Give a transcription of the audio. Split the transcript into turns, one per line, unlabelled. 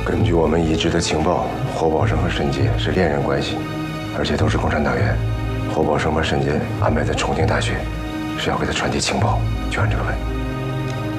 根据我们已知的情报，侯宝生和沈杰是恋人关系，而且都是共产党员。侯宝生把沈杰安排在重庆大学，是要给他传递情报，就按这个问。